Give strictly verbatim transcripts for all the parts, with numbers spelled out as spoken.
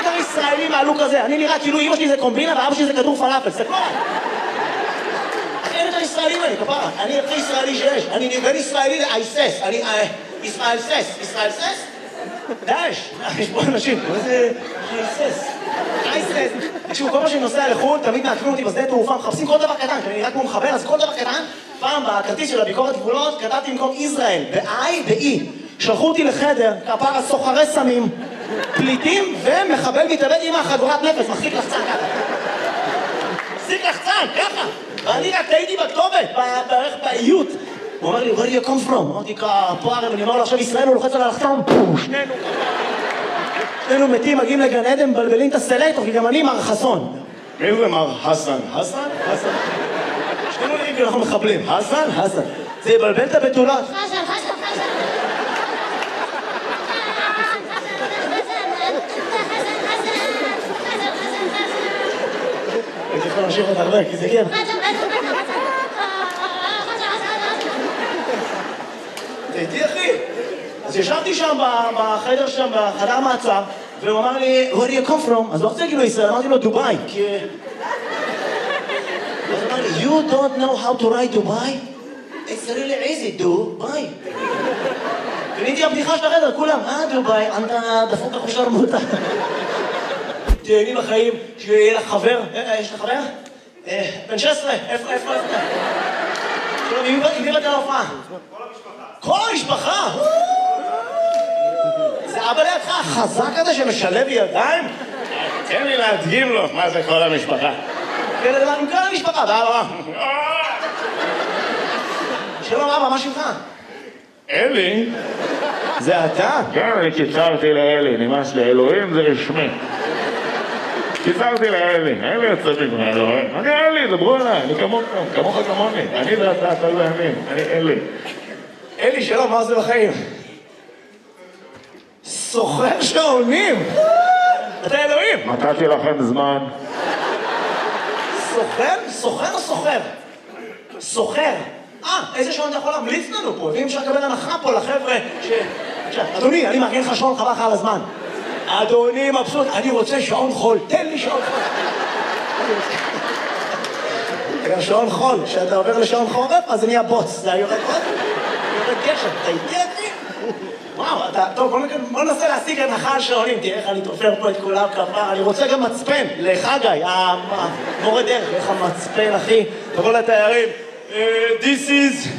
יותר ישראלי מהלוק הזה. אני נראה כאילו אמא שלי זה קומבינה ואבא שלי זה כדור פלאפל, זה כבר. אין יותר ישראלי ממני, כפרה. אני הכי ישראלי שיש. אני בין ישראלי לאייסס. אני ישראל סס. ישראל סס? דאעש. יש פה אנשים. מה זה אייסס? אייסס. תקשיבו, כל מה שאני נוסע לחו"ל, תמיד מעקבים אותי בשדה תעופה, מחפשים כל דבר קטן, כי אני נראה כמו מחבר, אז כל דבר קטן, פעם בכרטיס של הביקורת גבולות, כתבתי במקום ישראל, ב-I ב-E. שלחו אותי לחדר, כפרה סוחרי סמים, פליטים ומחבל מתאבד עם החגורת נפש, מחזיק לחצן ככה. מחזיק לחצן, ככה. ואני רק טעיתי בכתובת, בערך באיות. הוא אומר לי, where do you come from? אמרתי כפרה, ואני אומר לו עכשיו ישראל, הוא לוחץ על הלחצן, פו, שנינו ככה. שנינו מתים, מגיעים לגן עדן, מבלבלים את הסלקטור, כי גם אני מר חסון. מי זה מר חסן? חסן? חסן? שנינו נראים כאילו אנחנו מחבלים. חסן? חסן. זה יבלבל את הבתולות. חסן, חסן, חסן. הייתי יכול להמשיך עוד הרבה, כי זה כיף. זה איתי, אחי. אז ישבתי שם בחדר שם, בחדר מעצר, והוא אמר לי, where do you come from? אז לא רוצה כאילו ישראל, אמרתי לו דובאי, כי... אז הוא אמר לי, you don't know how to ride Dubai? It's really easy, Dubai. וניתי הבדיחה של החדר, כולם, אה דובאי, אתה דפוק החושר מותה. תהני בחיים, שיהיה לך חבר, יש לך חבר? בן שש עשרה, איפה, איפה, איפה? שלום, מי באת להופעה? כל המשפחה. כל המשפחה? זה אבא לידך החזק הזה שמשלב ידיים? תן לי להדגים לו מה זה כל המשפחה. כן, לדבר עם כל המשפחה, ואבא. שלום אבא, מה שמך? אלי? זה אתה? כן, אני קיצרתי לאלי, נמאס לי, אלוהים זה רשמי. קיצרתי לאלי, אלי יוצא ממך, אלוהים. אני אלי, דברו עליי, אני כמוך, כמוך כמוני. אני ואתה, אתה לא ימין, אני אלי. אלי, שלום, מה זה בחיים? סוחר שעונים! אתה אלוהים! נתתי לכם זמן. סוחר? סוחר או סוחר? סוחר. אה, איזה שעון אתה יכול להמליץ לנו פה? ואם אפשר לקבל הנחה פה לחבר'ה ש... אדוני, אני מארגן לך שעון חבל לך על הזמן. אדוני מבסוט, אני רוצה שעון חול, תן לי שעון חול. גם שעון חול, כשאתה עובר לשעון חורף, אז זה נהיה בוץ. זה יורד עוד? יורד גשם, אתה איתי אחי? וואו, אתה... טוב, בוא ננסה להשיג הנחה על שעונים, תראה איך אני תופר פה את כולם כפר. אני רוצה גם מצפן, לחגי, המורה דרך, איך המצפן, אחי. תבוא לתיירים. This is...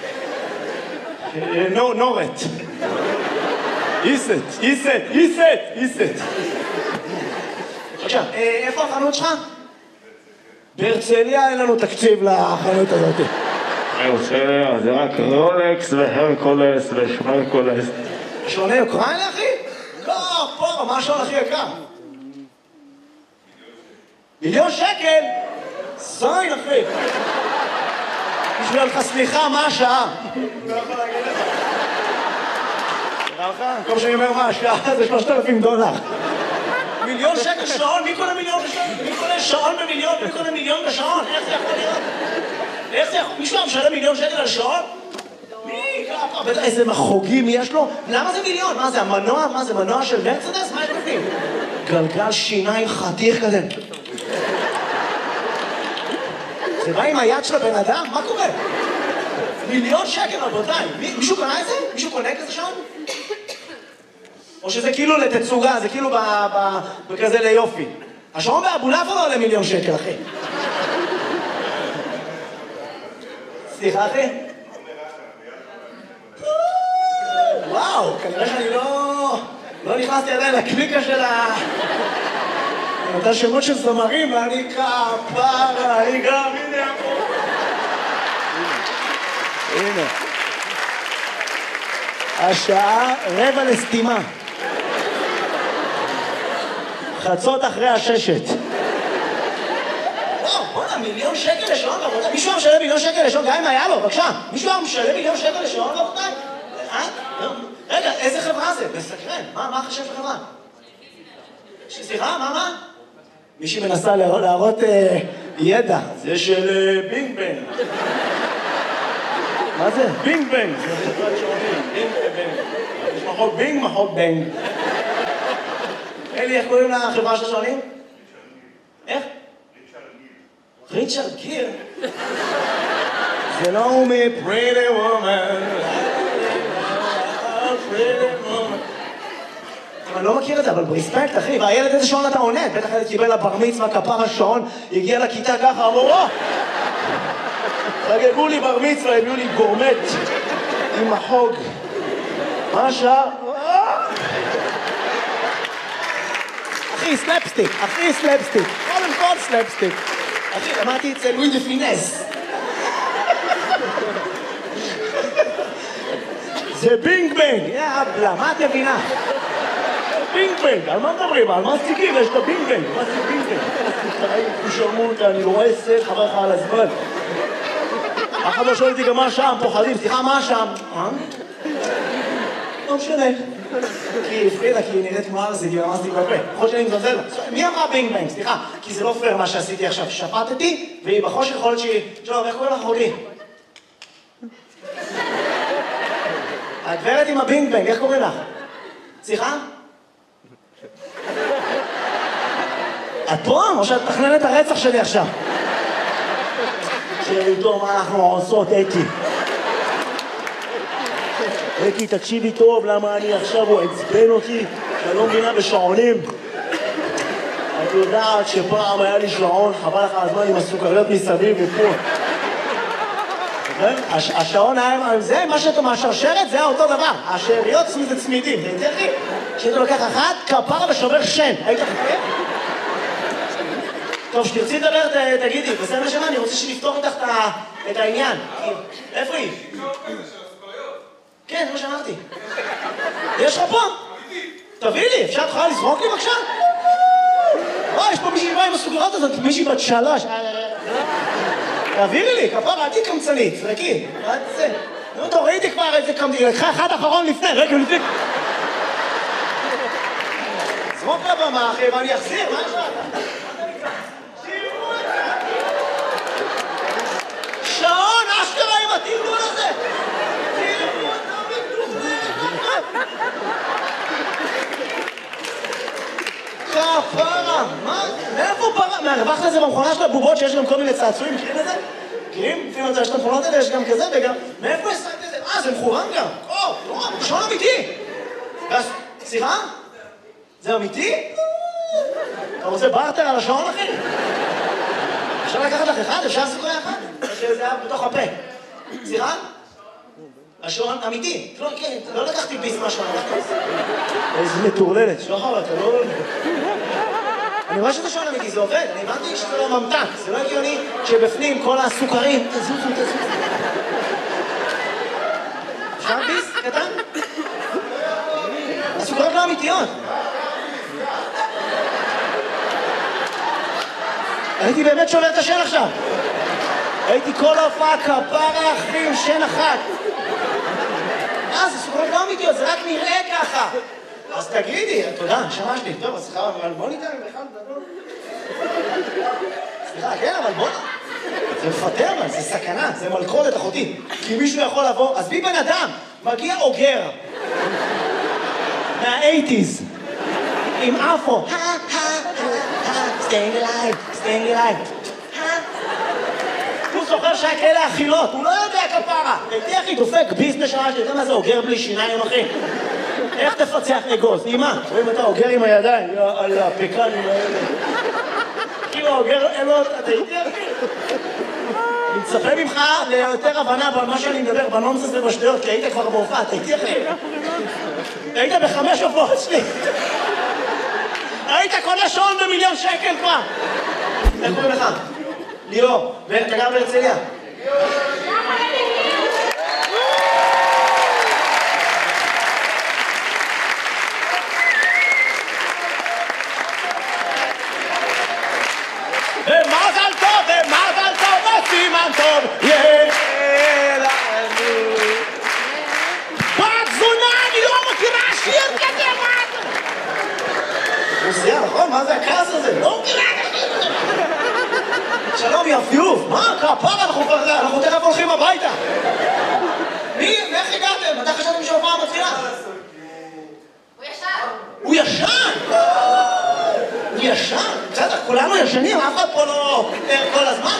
No, נורת. איסט, איסט, איסט, איסט. עכשיו, איפה החנות שלך? בהרצליה אין לנו תקציב לחנות הזאת. בהרצליה, זה רק רולקס והרקולס ושמרקולס. שעוני אוקראינה, אחי? לא, פה, מה השעון הכי יקר? מיליון שקל? זין, אחי. בשביל לך סליחה, מה השעה? לא יכול להגיד לך. נראה לך? כל שאני אומר מה השעה זה שלושת אלפים דולר. מיליון שקל שעון? מי קונה מיליון בשעון? מי קונה שעון במיליון? מי קונה מיליון בשעון? איך זה יכול להיות? איך זה יכול... מישהו משלם מיליון שקל על שעון? מי? בטח איזה מחוגים יש לו? למה זה מיליון? מה זה, המנוע? מה זה, מנוע של מרצדס? מה יש בפנים? גלגל שיניים חתיך כזה. זה בא עם היד של הבן אדם? מה קורה? מיליון שקל, רבותיי. מישהו קונה את זה? מישהו קונה כזה שעון? או שזה כאילו לתצוגה, זה כאילו בכזה ליופי. השעון באבולעפיה לא עולה מיליון שקל, אחי. סליחה, אחי? וואו, כנראה שאני לא... לא נכנסתי עדיין לקליקה של ה... אותה שמות של זמרים, ואני כפרה, אני גם, הנה פה. הנה. השעה רבע לסתימה. חצות אחרי הששת. וואו, בוא'נה, מיליון שקל לשעון, רבותיי. מישהו משלם מיליון שקל לשעון, גם אם היה לו, בבקשה. מישהו משלם מיליון שקל לשעון, רבותיי? אה? רגע, איזה חברה זה? מסקרן. מה החשב של חברה? סליחה, מה, מה? מישהי מנסה להראות ידע. זה של בינג בנג. מה זה? בינג בנג. זה חברת שעונים. בינג בנג. יש מחוק בינג, מחוק בנג. לי איך קוראים לחברה של השעונים? איך? ריצ'רד גיר? זה לא הוא מ-Pretty Woman. Pretty Woman. אני לא מכיר את זה, אבל ברספקט, אחי. והילד איזה שעון אתה עונה? בטח ילד קיבל לבר מצווה, כפר השעון, הגיע לכיתה ככה, אמרו, או! חגגו לי בר מצווה, הביאו לי גורמט עם החוג. מה השעה? אחי, סלפסטיק, אחי, סלפסטיק. קודם כל סלפסטיק. אחי, למדתי אצל לואי דה פינס. זה בינג בנג. יאבלה, מה את מבינה? בינג בנג, על מה מדברים? על מה סטיקים? יש את הבינג בנג. מה זה בינג בנג? תשלמו אותה, אני לא רואה סט, חבר לך על הזמן. אחד לא שואל אותי גם מה שם, פוחדים. סליחה, מה שם? לא משנה. כי הפרידה, כי היא נראית כמו ארזית, היא ממסתי בפה. יכול שאני מזלזל לה. מי אמרה בינג בנג? סליחה, כי זה לא פייר מה שעשיתי עכשיו. שפטתי, והיא בחושך יכול להיות שהיא... שלום, איך קוראים לך אחותי? הגברת עם הבינג בנג, איך קוראים לך? סליחה? את פה? או שאת תכננת את הרצח שלי עכשיו? שאיתו מה אנחנו עושות, אתי. אתי, תקשיבי טוב, למה אני עכשיו הוא עצבן אותי, שאני לא מבינה בשעונים. את יודעת שפעם היה לי שעון, חבל לך הזמן עם הסוכריות מסביב ופה. השעון היה, זה מה שאתה מהשרשרת, זה היה אותו דבר. השאריות זה צמידים, זה יותר לי. כשאתה לוקח אחת, כפרה ושובר שן. היית חכה? טוב, שתרצי לדבר, תגידי, בסדר שמה, אני רוצה שנפתור איתך את העניין. איפה היא? כן, זה מה שאמרתי. יש לך פה? תביא לי, אפשר תוכל לזרוק לי בבקשה? וואי, יש פה מישהי באה עם הסוגרות הזאת, מישהי בת שלוש. תעבירי לי, כפרה, עדי קמצנית, זרקי. מה זה? נו, תורידי כבר איזה קמצנית, לקחה אחד אחרון לפני, רגע לפני. זרוק לבמה, אחי, ואני אחזיר, מה יש לך? שעון, אשכרה עם התמדול הזה! תראו אותם מתומר! כפרה! מה? מאיפה פרה? מהרווחת לזה במכונה של הבובות שיש גם כל מיני צעצועים, מכירים את זה? מכירים? לפעמים את זה, יש את המכונות האלה, יש גם כזה וגם... מאיפה השגת את זה? אה, זה מכוון גם! או, לא, שעון אמיתי! סליחה? זה אמיתי? אתה רוצה בארטר על השעון, אחי? אפשר לקחת לך אחד? אפשר סיכוי אחד? שזה היה בתוך הפה. סליחה? השעון אמיתי. לא לקחתי ביס מהשעון. איזה מטורללת. שוחר, אתה לא... אני רואה שזה שעון אמיתי, זה עובד. אני הבנתי שזה לא ממתק. זה לא הגיוני שבפנים כל הסוכרים... תזוזו, תזוזו. אפשר ביס? קטן? הסוכרות לא אמיתיות. הייתי באמת שובר את השן עכשיו. הייתי כל ההופעה כפרה אחי עם שן אחת. אה, זה סוכרות לא אמיתיות, זה רק נראה ככה. אז תגידי, תודה, שמשתי. טוב, אז סליחה, אבל בוא ניתן עם אחד גדול. סליחה, כן, אבל בוא... זה מפטר, אבל זה סכנה, זה מלכודת אחותי. כי מישהו יכול לבוא, אז בי בן אדם, מגיע אוגר. מה-אייטיז. עם אפו. staying alive, staying alive. הוא זוכר שהיה כאלה אכילות, הוא לא יודע כפרה. הייתי אחי דופק ביזנס שעה, שאתה יודע מה זה אוגר בלי שיניים אחי? איך תפצח אגוז? אימא, רואים אתה אוגר עם הידיים, על הפקנים האלה. כאילו האוגר, אלו, אתה הייתי אחי? אני מצפה ממך ליותר הבנה במה שאני מדבר, בנונסס ובשטויות, כי היית כבר בהופעה, אתה הייתי אחי? היית בחמש הופעות שלי. היית קונה שעון במיליון שקל כבר! איך קוראים לך? ליאור. ואתה גר בהרצליה? ומזל טוב, ומזל טוב, וסימן טוב! יאללה! בת זונה, אני לא מכירה שיר כזה, מה? רוסיה, נכון? מה זה הכעס הזה? לא מכירה את השיר! שלום, יפיוף! מה? כפרה, אנחנו תכף הולכים הביתה! מי? איך הגעתם? מתי חשבתם שההופעה מתחילה? הוא ישן! הוא ישן? ישן, בסדר, כולנו ישנים, אף אחד פה לא כל הזמן.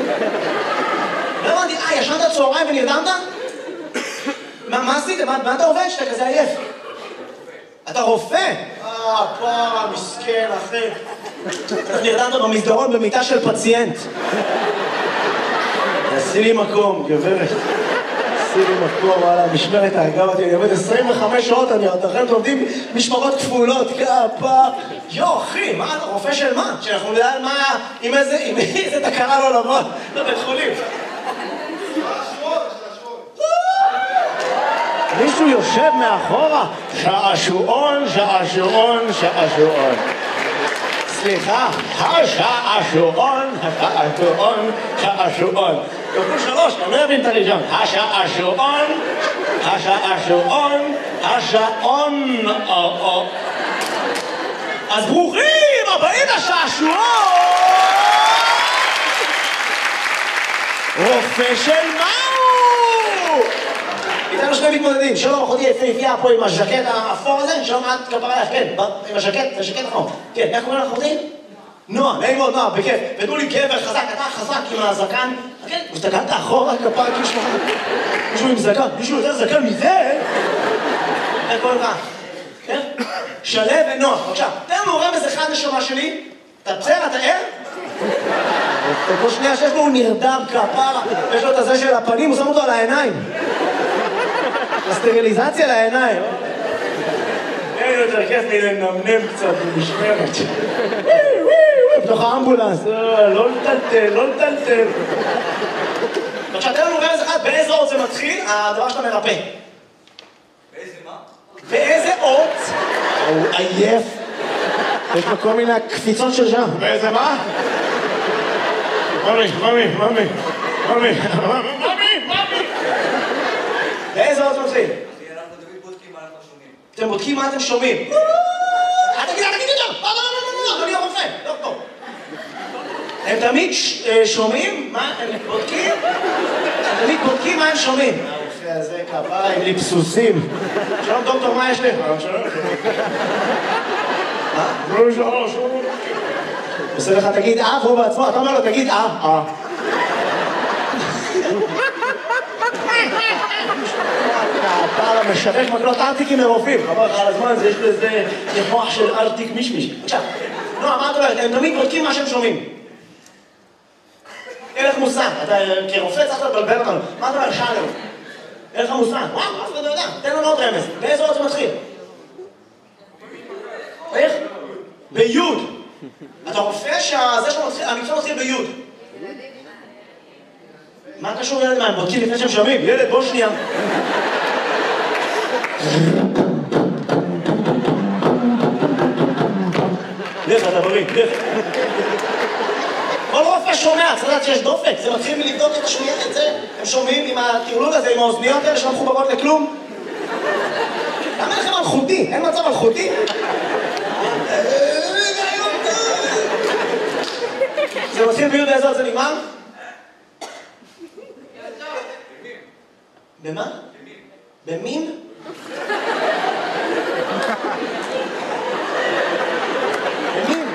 לא הבנתי, אה, ישנת צהריים ונרדמת? מה עשית? מה אתה עובד שאתה כזה עייף? אתה רופא? אה, פעם, מסכן, אחי. אתה נרדמת במסדרון במיטה של פציינט. עשי לי מקום, גברת. עשי לי מקום, וואלה, משמרת האגב אותי, אני עובד עשרים וחמש שעות, אני עוד אחרי עובדים משמרות כפולות, כפה. יו, אחי, מה אתה רופא של מה? שאנחנו נדע על מה, עם איזה, עם איזה תקרה לא לבוא, לבית חולים. מישהו יושב מאחורה, שעשועון, שעשועון, שעשועון. סליחה, השעשועון, השעשועון, שעשועון. כפול שלוש, אני לא אבין את הראשון. השעשועון, השעשועון, השעון. אז ברוכים הבאים לשעשועון! רופא של מהו? איתנו שני מתמודדים, שלום אחותי יפהפייה פה עם הז'קט האפור הזה, שלום את כפרה לך, כן, עם הז'קט, זה ז'קט נכון. כן, איך קוראים לך אחותי? נועה, נעים מאוד, נועה, בכיף. ותנו לי גבר חזק, אתה חזק עם הזקן. כן, הסתכלת אחורה, כפרה, כאילו שמחה. מישהו עם זקן, מישהו יותר זקן מזה? איך קוראים לך? כן? שלו ונועה, בבקשה. תן לנו רמז אחד נשמה שלי. אתה בסדר, אתה ער? כל שנייה שיש לו הוא נרדם כפרה, יש לו את הזה של הפנים, הוא שם אותו על העיניים. הסטריליזציה לעיניים. אין יותר כיף לי לנמנם קצת במשמרת. בתוך האמבולנס, לא לטלטל, לא לטלטל. עכשיו, תן לנו רמז אחד, באיזה אות זה מתחיל, הדבר שאתה מרפא. באיזה מה? באיזה אות? הוא עייף. יש לו כל מיני קפיצות של שם. באיזה מה? ממי, ממי, ממי, ממי, ממי, ממי. באיזה אות זה מתחיל? אנחנו תמיד בודקים מה אנחנו שומעים. אתם בודקים מה אתם שומעים. אל תגיד, אל תגיד יותר! לא, לא, לא, לא, אדוני הרופא, לא פה. הם תמיד שומעים מה הם בודקים? הם תמיד בודקים מה הם שומעים. הרופא הזה כפרה עם ליפסוסים. שלום דוקטור, מה יש לך? שלום. מה? לא, שלום, שלום. עושה לך תגיד אה, והוא בעצמו, אתה אומר לו תגיד אה, אה. הפער המשבש מקלות ארטיקים מרופאים. חבל לך על הזמן, יש לזה מוח של ארטיק מישמיש. עכשיו, נועה, מה את אומרת? הם תמיד בודקים מה שהם שומעים. אין לך מושג, אתה כרופא צריך לבלבל אותנו. מה אתה אומר? שאלה לנו. אין לך מושג. וואו, אף אחד לא יודע. תן לנו עוד רמז. באיזה אות זה מתחיל? איך? ביוד. אתה רופא שהמקצוע מתחיל ביוד. מה קשור ילד? מה, הם בודקים לפני שהם שומעים? ילד, בוא שנייה. לך, אתה בריא, לך. כל רופא שומע, צריך לדעת שיש דופק. זה מתחיל מלבדוק את השמיעה את זה. הם שומעים עם הטרלול הזה, עם האוזניות האלה שלא מחוברות לכלום. למה לכם מלכותי? אין מצב מלכותי? זה מתחיל ביוד באיזה עוד זה נגמר? במה? במין? במין?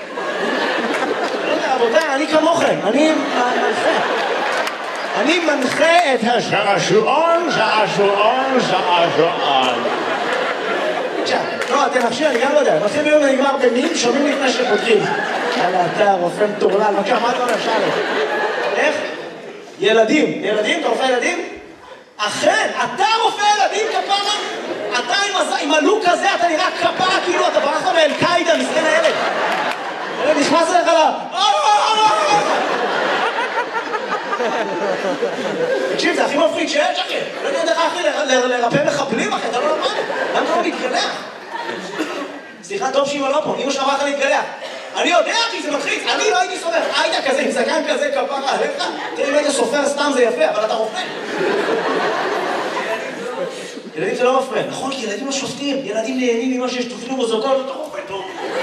לא יודע, רבותיי, אני כמוכם, אני מנחה. אני מנחה את שעשועון, שעשועון, שעשועון. עכשיו, לא, תנחשי, אני גם לא יודע. מתחיל ביום ונגמר במין, שומעים לפני שפותחים. יאללה, אתה רופא מטורלל, בבקשה, מה אתה אומר? שאלה. איך? ילדים. ילדים? אתה רופא ילדים? אכן, אתה רופא ילדים, כפרה? אתה עם הלוק הזה, אתה נראה כפרה, כאילו אתה ברח מאל-קאידה, מסכן הילד. ילד נכנס אליך לה... תקשיב, זה הכי מפריד שיש, אחי. לא יודע איך, אחי, לרפא מחבלים, אחי, אתה לא למד. למה אתה לא מתגלח? סליחה, טוב שאמא לא פה, אמא שאמרה לך להתגלח. אני יודע, אחי, זה מתחיל, אני לא הייתי סופר. היית כזה, עם זקן כזה, כפרה עליך. תראה, אם היית סופר סתם זה יפה, אבל אתה רופא. ילדים זה לא מפריע. נכון, כי ילדים לא שופטים. ילדים נהנים ממה שיש תופנים מוזוקות, אתה רופא טוב.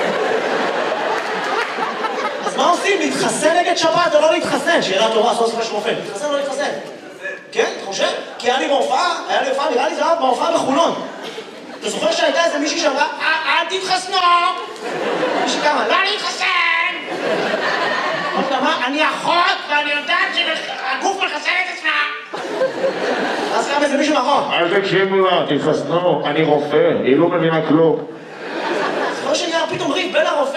אז מה עושים? להתחסן נגד שפעת או לא להתחסן? שאלה טובה, סוף סוף יש רופא. להתחסן או לא להתחסן? כן, אתה חושב? כי היה לי בהופעה, היה לי בהופעה, נראה לי זה היה בהופעה בחולון. אתה זוכר שהייתה איזה מישהי שאמרה, אל תתחסנו! מישהי קמה, לא להתחסן! אמרת, מה? אני אחות ואני יודעת שהגוף מחסן את עצמה! אז קם איזה מישהו מאחור. אל תקשיבו לה, תתחסנו, אני רופא, היא לא מבינה כלום. זה לא שנהיה פתאום ריב בין הרופא